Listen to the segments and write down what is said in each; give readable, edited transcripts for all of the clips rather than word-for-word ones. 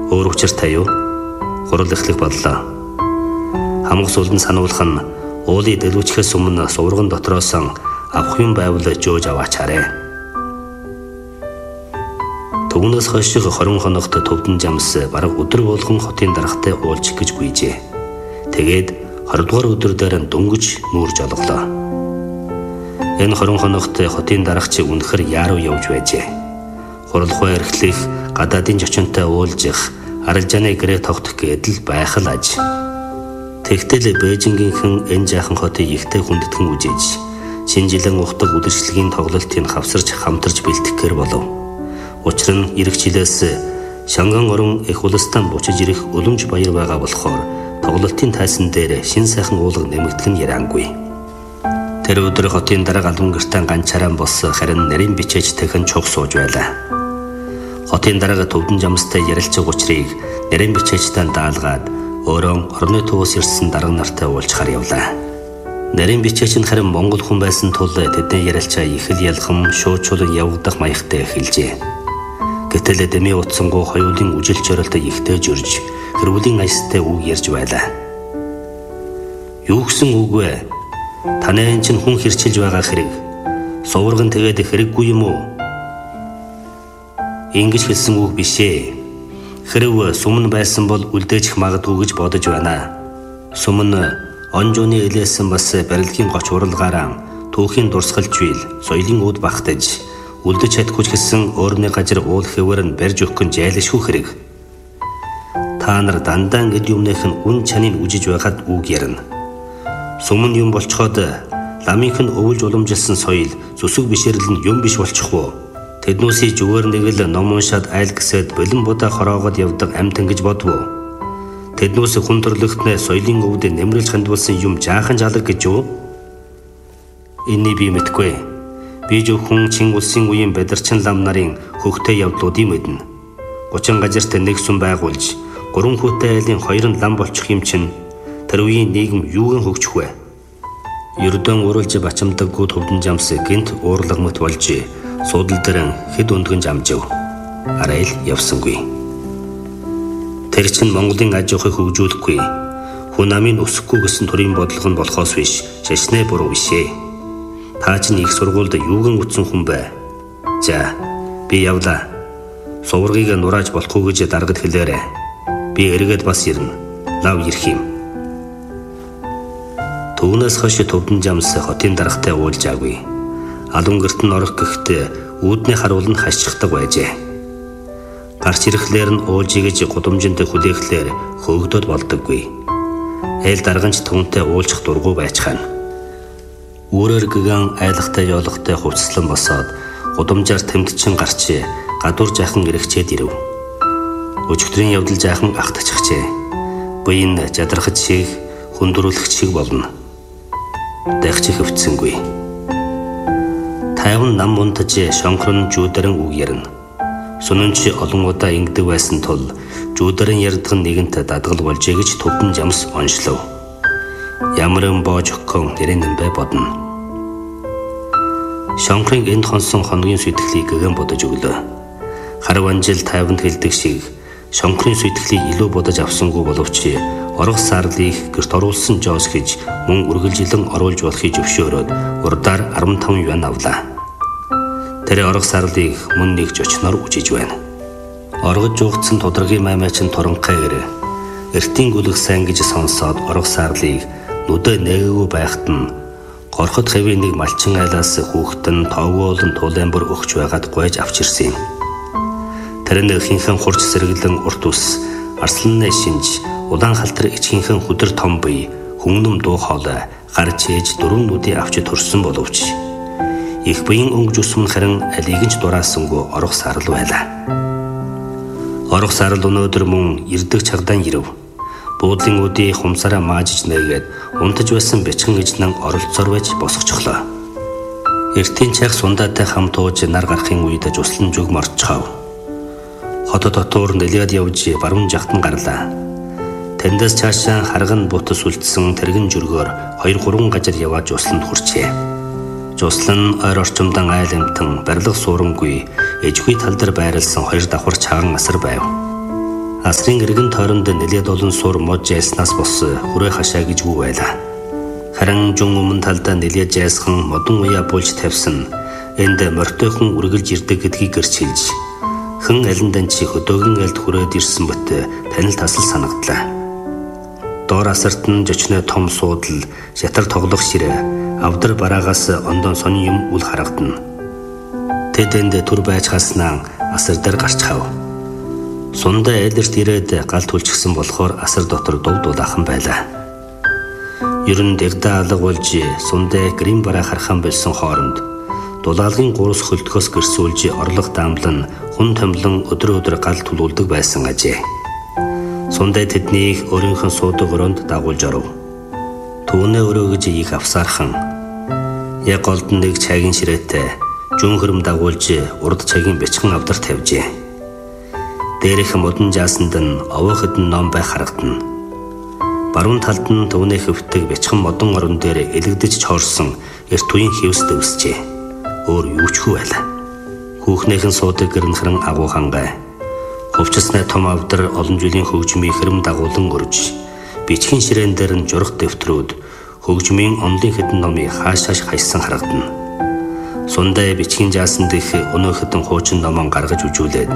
Өөр учиртай юу? Хурал эхлэх боллоо. Хамаг сулд нь сануулах нь уулыг дэлгүүчхээс өмнө сувраган дотроос авах юм байвал жөөж аваачаарэ. Түүнээс хойш 20 хоногт Төвдөн Жамс бараг өдөр болгон хотын даргатай уулж гэж гүйжээ. Тэгээд 20 дугаар өдөр дээр дөнгөж нүүрж олглоо. Энэ 20 хоногт хотын даргач үнэхэр яаруу явж байжээ. Хуралхуй эрхлэх, гадаадын зочинтой уулзах, арилжааны гэрээ тогтох гэдэл байх л аж. Тэгтэл Бээжингийнхэн энэ жаахан хотыг ихтэй хүндэтгэн үжиж, шинэ жилийн ухдаг үдшилгийн тоглолтыг хавсарч хамтарч бэлтгэхээр болов. Учир нь эх жилээс Шанган орон их улстан буцаж ирэх Өлөмж баяр байгаа болохоор тоглолтын тайсан дээр шин сайхан уулга нэмэгдэх нь яриангүй. Тэр өдөр хотын дарга албан гэртээ ганцаараа бос харин нарийн бичээж тэхэн чуг сууж байлаа. Хотын дарга Төвдөн Жамстай ярилцах учрыг нарийн бичээчтэй даалгаад өөрөө орны төвөөс ирсэн дарга нартай уулзахаар явлаа. Нарийн бичээч нь харин Монгол хүн байсан тул тэдний ярилцаа их л ялхам шуучулан явагдах маягтай эхэлжээ. Гэтэл Дэмий утсангуу хоёулын үжил чоролтой ихтэй журж хэрүүлийн аястай үг ярьж байлаа. Юу гэсэн үг вэ? Танай чинь хүн хэрчилж байгаа хэрэг. Сувраган тэгээд хэрэггүй юм уу? Ингэж хэлсэн үг биш ээ. Хэрв сүмэн байсан бол үлдээчих магадгүй гэж бодож байна. Сүмэн онжууны элээсэн бас барилгын гоч уралгаараа түүхийн дурсгалж бил соёлын үд багтаж үлдэж чадахгүй ч гэсэн өөрний газар уул хэвээр нь барьж өгөх нь жайлшгүй хэрэг. Та нар дандаа эд юмнах нь үн чаныг үжиж байхад үг ярина. Сүмэн юм болцоход ламынх нь өвөлж уламжилсан соёл зүсэг бишэрэл нь юм биш болчихвоо. Тэднүүсийн зүгээр нэг л ном уншаад айл гэсэд бэлэн будаа хороогод явдаг амьтан гэж бодвоо. Тэднүүс хүн төрлөختнээ соёлын өвдөд нэмрэлж хандвалсан юм жаахан жалаг гэж юу? Энийг би мэдгүй. Би зөвхөн чин улсын үеийн бадарчин лам нарын хөхтэй явдлуудыг мэднэ. 30 газарт нэг сүм байгуулж 3 хүүтэй айлын 2 лам болчих юм чинь тэр үеийн нийгэм юуган хөгжих вэ? Ердөн уралж бачамдаггүй Төвдөн Жамс гинт уурлаг мэт болж суудал дээр хэд өндгөн жамжив. Арай л явсангүй. Тэр чинь Монголын аж ахуйг хөгжүүлэхгүй. Хүн намын өсөхгүй гэсэн төрийн бодлого нь болохоос биш, шашны буруу бишээ. Та чинь их сургуульд юуган үтсэн хүн бэ? За, би явлаа. Сувргийг нурааж болохгүй гэж даргад хэлээрэ. Би эргээд бас ирнэ. Лав ирэх юм. Түүнээс хойш Төвдөн Жамс хотын даргатай уулзаагүй. Алун гэрт нь орох гэхдээ үүдний харуул нь хашчихдаг байжээ. Гарч ирэхлээр нь уулж игэж гудамжинд хүлээхлээр хөөгдөд болдоггүй. Айл дарганч түүнтэй уулзах дургүй байцгаана. Өөрөөр гэгэн айлхтай ёолохтой хувцслан босоод гудамжаар тэмдчин гарч гадуур жаахан эрэгчээд ирэв. Өчигдрийн явдал жаахан ахтчихжээ. Буян жадрахад шиг хүндрүүлэх шиг болно. Дахиж хөвцсөнгүй. Тайван нам унтаж шонхрон жүүдэрэн үг ярина. Сүнэн чи олон удаа ингэдэг байсан тул жүүдэрэн ярьдаг нэгэнт дадгал болжээ гэж Төвдөн Жамс оншлов. Ямар юм боож өгкөн нэрэн нэмбэ бодно. Шонхрын энд хонсон хоногийн сүйтгэлийг гэгэн бодож өглөө. Харван жил тайванд хэлдэг шиг шонхрын сүйтгэлийг илүү бодож авсангүй боловч орох сарлыг гэрт оруулсан жоос гэж мөн үргэлжилэн оруулж болохыг зөвшөөрөөд урдаар 15 юан авлаа. Тэр орох сарлыг мөн нэгж очноор үжиж байна. Оргож жуугдсан тодоргийн маймаачин туранхай ирэ. Эртийн гүлэх сайн гэж сонсоод орох сарлыг нүдэ нээгээгүй байхад нь горхот хэвийн нэг малчин айлаас хүүхдэн тоогоолн тулаан бүр өгч байгаад гойж авч ирсэн юм. Тэр нэг хинхэн хурц сэргэлэн урт ус арсланны шинж улаан халтар ичхинхэн хүдэр том бие хүннэм дуу хоолой гарч ээж дөрвөн нүдийг авч төрсөн боловч их биеийн өнгөж усмын харин алийг нь дураасангүй орох сарал байлаа. Орох сарал өнөөдөр мөн ирдэг чагдаан ирэв. Буудлын үдий хумсараа маажиж нээгээд унтаж байсан бячхан эжнэн оролцоор байж босгочихлоо. Эртийн чайх сундаатай хамт ууж нар гарахын үед жуслан зүг морцохов. Хот дотор нэлээд явж баруун жагтан гарлаа. Тэндээс цаашаа харган бутас үлдсэн тэрэгэн жүргөөр 2-3 газар яваад жусланд хүрчээ. Жуслан ойр орчимдан айл амтан барилга suurангүй ээжгүй тал дээр байрлсан 2 давхар чаган асар байв. Асрын эргэн тойронд нэлээд олон сур мод жайснаас бос хүрээ хашаа гэж үг байлаа. Харин жун өмнө талдаа нэлээд жайсхан модон уяа буулж тавьсан энд морьтойхон үргэлж ирдэг гэдгийг гэрчилж хэн алин данчи хөдөөгөн альд хүрээд ирсэн бот танил тасал санагдлаа. Доор асарт нь жочны том суудал, шатар тоглох ширээ, авдар бараагаас ондон сонин юм үл харагдана. Тэдэнд түр байж хаснаа асар дээр гарч хав. Сундаа айлэрт ирээд гал түлчгсэн болохоор асар дотор дув дулаахан байлаа. Ер нь дэгдэ алга болж сундаа грин бараа хархан болсон хооронд дулаалгын гурус хөлтгөөс гэрсүүлж орлого даамлан хүн томлон өдөр гал түлүүлдэг байсан ажээ. Сундаа тэднийг өөрийнхөө суудаг өрөөнд дагуулж оров. Түүнээ өрөө гэж их авсаархан яг голдон нэг чагийн ширээтэй жүн хөрөм дагуулж урд чагийн бячхан авдар тавьжээ. Дээрх модон жаасанд нь овоохд нь ном бай харагдана. Баруун талд нь түүний хөвтөг бячхан модон орон дээр элэгдэж чоорсон эрт үеийн хевс дэвсжээ. Өөр юу ч хүү байлаа. Хүүхнийхэн суудаг гэрнхрэн агуу хангай. Хөвчснээ том авдар олон жилийн хөгжмийн хэрэм дагуулan өрж, бичгийн ширээн дээр нь журах дэвтрүүд хөгжмийн онлын хэдэн номыг хааш хайсан харагдана. Сундаа бичгийн жаасан дэх өнөө хэдэн хуучин номон гаргаж үжүүлээд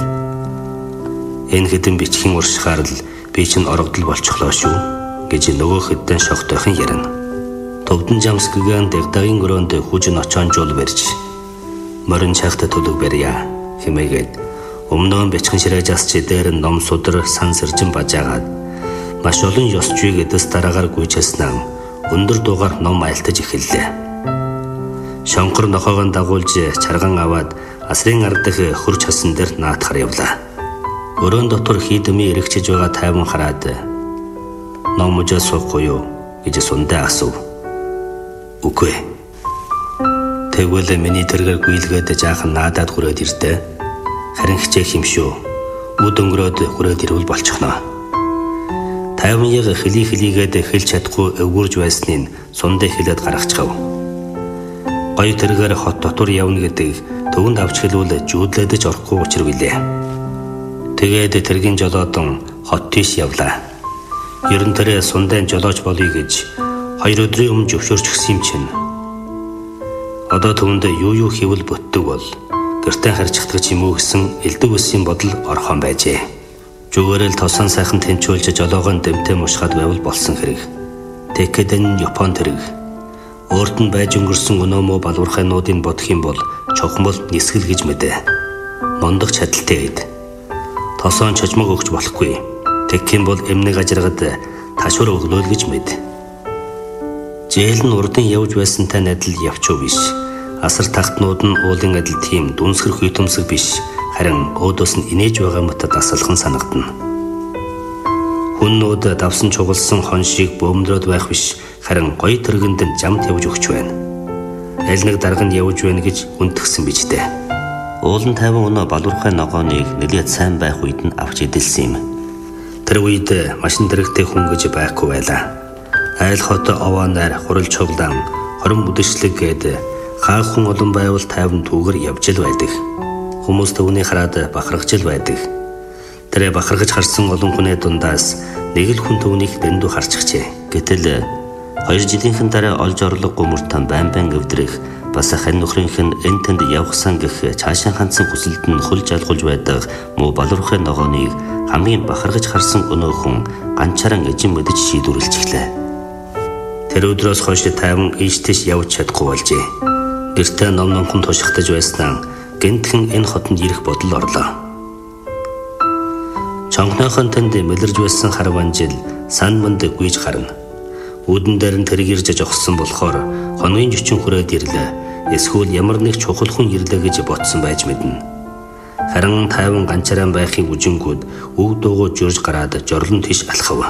энэ хэдэн бичгийн уршихаар л би чинь орогдол болчихлоо шүү гэж нөгөө хэдэн шогтойхон ярина. Төвдөн жамсгэн дэгдагийн өрөөнд хүжин очоонжуул барьж морин чахта төлөв барья хэмээгээд өмнөө бичгийн ширээ жасч дээр ном судар сан сэржин бажаагаад маш олон ёсчвийг эдэс дараагаар гүйчээснээ өндөр дуугаар ном айлтаж эхэллээ. Шонхор нохоогоо дагуулж чарган аваад асрын ард дэх хурч хасан дээр наатахар явлаа. Өрөөнд дотор хийдэмий эргэжж байгаа тайван хараад ном мужаа суухгүй юу гэж сундаа асуув. Үгүй. Тэгвэл миний тэргээр гүйлгээд жаахан наадаад хүрээд ирдэ. Харин хичээх юм шүү. Үд өнгөрөөд хүрээд ирвэл болчихно. Тайван яг хэлийгээд хэлж чадахгүй өвгөрж байсныг сундаа хэлээд гаргачихав. Гоё тэргээр хот дотор явна гэдэг төвөнд авч хэлвэл жүүдлээдэж орохгүй учрав илээ. Тэгээд тэргийн жолоодон хот тийш явлаа. Ерөн тэрэ сундаа жолооч болъё гэж 2 өдрийн өмнө зөвшөөрч гисэн юм чинь. Одоо түүнд юу хийвэл бүтдэг бол гэртээ харьцдаг юм уу гэсэн элдэг үсийн бодол орхон байжээ. Зүгээрэл тосон сайхан тэнцүүлж жолоогон дэмтэй мушгаад байвал болсон хэрэг. Тэкэдэн Япон тэрэг. Өөрт нь байж өнгөрсөн өнөөмөө балуурхайнуудын бодох юм бол чухмал нисгэл гэж мэдээ. Мондох чадaltaй гэд. Тосон чожмог өгч болохгүй. Тэгхийн бол эмнэг ажиргад ташуур өглөөл гэж мэд. Жээл нь урдын явж байсантай адил явчуу биш. Асар тахтнууд нь уулын адил тийм дүнсгэр хүйтөмсөг биш. Харин өөдөөс нь инээж байгаа мөтөд асалхан санагдана. Хүннүүд давсан чугалсан хон шиг бөөмдрөөд байх биш. Харин гоё тэргэнд нь жамт явж өгч байна. Аль нэг дарга нь явж байна гэж хүндгсэн биз дээ. Уулын тайван өнөө балуурхай ногооныг нэлээд сайн байх үед нь авч идэлсэн юм. Тэр үед машин дэрэгтэй хүн гэж байхгүй байлаа. Айл хот овоонаар хурал чуглан хорон бүдэшлэг гээд хаах хүн олон байвал тайван түүгэр явж л байдаг. Хүмүүс төвний хараад бахархаж л байдаг. Тэр бахархаж харсан олон хүний дундаас нэг л хүн төвнийх дэндүү харчихжээ. Гэтэл 2 жилийнхэн дараа олж орлого гомуртан байн гөвдрэх бас хань нөхрийнх нь энэ тэнд явахсан гэх цаашаа хандсан хүсэлд нь хөл жалгуулж байдаг муу балуурхай ногооныг хамгийн бахархаж харсан өнөө хүн ганчааран эжин мэдэж шийдвэрлэжглээ. Тэр өдрөөс хойш тайван ийш-тийш явж чадахгүй болжээ. Гэртээ ном тушигтаж байснаа гэнтхэн энэ хотод ирэх бодол орлоо. Чонхныхон тэнд мэлэрж байсан харванжил сан манд гүйж гарна. Үүдэн дээр нь тэрэг ирж жогссон болохоор хоногийн жичин хүрээд ирлээ. Эсвэл ямар нэг чухал хүн ирлээ гэж ботсон байж мэднэ. Харин тайван ганчаараа байхын үжингүүд өг дуугүй журж гараад жорлон тийш алхав.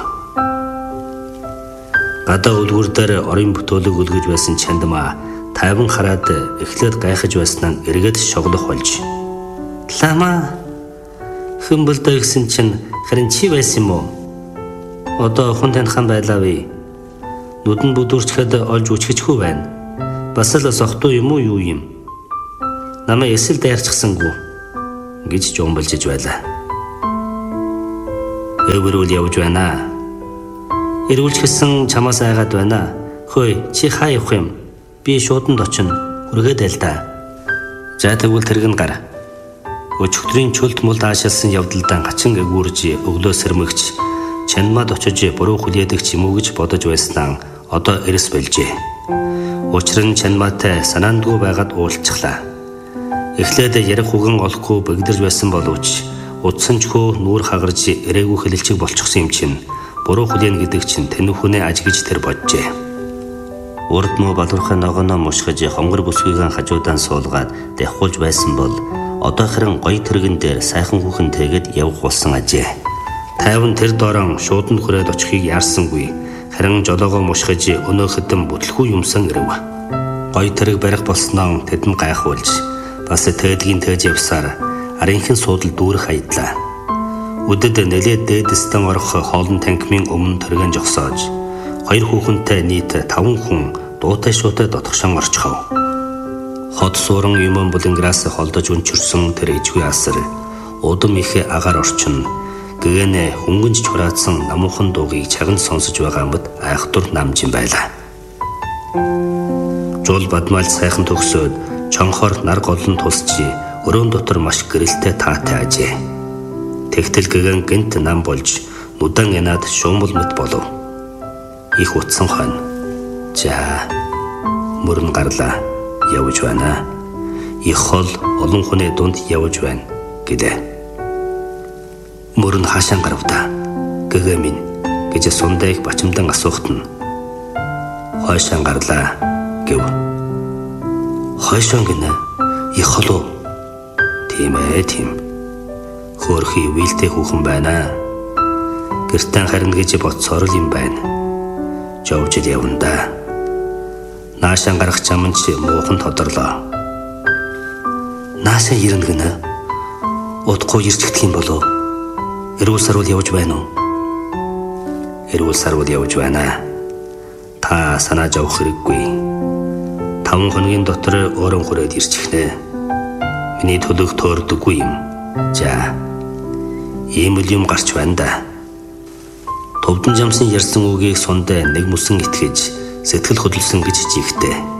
Гадаа үлгэр дээр орон бүтөөлөг үлгэж байсан чандмаа тайван хараад эхлээд гайхаж байснаа эргээд шоглох болж. Лама хэмбэлдэ гэсэн чинь харин чи байсан юм уу? Одоо хүн таньхан байлаа вэ? Нүдэн бүдүүрчхэд олж үчгэжгүй байна. Бас л сохтуу юм уу юу юм? Намайг эсэл дайрчихсангүй гэж жомболжиж байлаа. Өвөрүүл явж байна. Ирүүлчихсэн чамаас айгаад байна. Хөөе, чи хаа явах юм? Би шууданд очино. Хүргээд л да. За тэгвэл тэргэн гар. Өчигдрийн чөлт мул таашаалсан явдалдаа гачин эгүүрж өглөө сэрмэгч чанмад очиж буруу хүлээдэг ч юм уу гэж бодож байснаа одоо эрс болжээ. Учир нь чанмаатай санаандгүй байгаад уулзчихлаа. Эхлээд ярих үгэн олохгүй бэгдэрж байсан боловч удсан ч хөө нүүр хагарж ирээгүй хэлэлцэг болчихсон юм чинь буруу хүлээн гэдэг чинь тэнүүхүнээ аж гэж тэр боджээ. Урд муу балуурхай ногооноо мушгиж хонгор бүсгүйгэн хажуудан суулгаад давхуулж байсан бол одоо хэрэн гоё тэргэн дээр сайхан хүүхэн тэгээд явах болсон ажээ. Тайван тэр доорон шууданд хүрээд очихыг яарсангүй. Харин жолоогоо мушгиж өнөө хэдэн бүтлэхүү юмсан ирэв. Гоё тэрэг барих болсноо тэдэнд гайхуулж бас тээдгийн тээж явсаар арийнхын суудал дүүрэх хаядлаа. Үдэд нэлээд дээдэстэн орох хоолн танкимын өмнө тэргэн жогсоож 2 хүүхэнтэй нийт 5 хүн дуутай шуутай дотгошон орчихов. Хот сууран юман буланграас холдож өнчөрсөн тэр ижгүй асар удам их агаар орчин гээнэ хөнгөнж чураадсан намуухан дуугийг чагнаж сонсож байгаа мэт айхтур намж юм байлаа. Жул бадмаал сайхан төгсөөд чонхоор нар голон тулсч өрөөнд дотор маш гэрэлтэй таатай ажээ. Тэгтэл гэгэн гэнт нам болж нүдэн янаад шуумал мэт болов. Их утсан хойно. За мөрөн гарлаа явж байна. Их хол олон хүний дунд явж байна гэлээ. Мөрөн хаашаа гарвда. Гэгээ минь гэж сундайг бачимдан асуухт нь хойшоо гарлаа гэв. Хойшоо гинэ. Их холоо. Тийм ээ тийм. Хөөрхий вилтэй хүүхэн байна. Гэртэн харна гэж бодсоор л юм байна. Жовж ил явна да. Наашаа гарах чам нь чи муухан тодорлоо. Наашаа ирнэ гинэ. Удахгүй ирчихдэг юм болов. Эрүүл сарвал явж байна уу? Эрүүл сарвал явж байна. Та санааж авах хэрэггүй. 5 хоногийн дотор өөрөө хүрээд ирчихнэ. Миний төлөв төөрдөггүй юм. За. Ийм л юм гарч байна да. Төвдөн жамсан ярьсан үгийг сундаа нэг мөсөн итгэж сэтгэл хөдлөсөн гэж жигтэй.